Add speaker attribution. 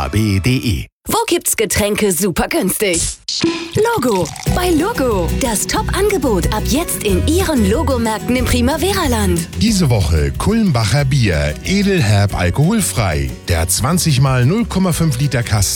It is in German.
Speaker 1: rab.de.
Speaker 2: Wo gibt's Getränke super günstig? Logo. Bei Logo. Das Top-Angebot ab jetzt in Ihren Logomärkten im Primavera-Land.
Speaker 1: Diese Woche Kulmbacher Bier, edelherb alkoholfrei. Der 20 mal 0,5 Liter Kasten